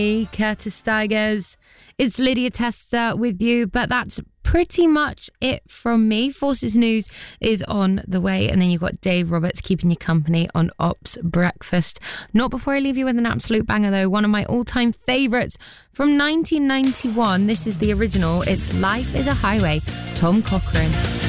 Curtis Stigers. It's Lydia Tester with you, but that's pretty much it from me. Forces News is on the way, and then you've got Dave Roberts keeping you company on Ops Breakfast. Not before I leave you with an absolute banger though, one of my all-time favourites from 1991. This is the original. It's Life is a Highway, Tom Cochrane.